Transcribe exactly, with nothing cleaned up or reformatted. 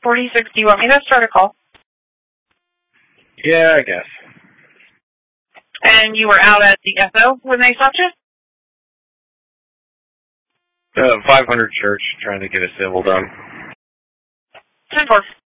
forty-six, do you want me to start a call? Yeah, I guess. And you were out at the F O when they stopped you? Uh, five hundred Church, trying to get a civil done. ten four.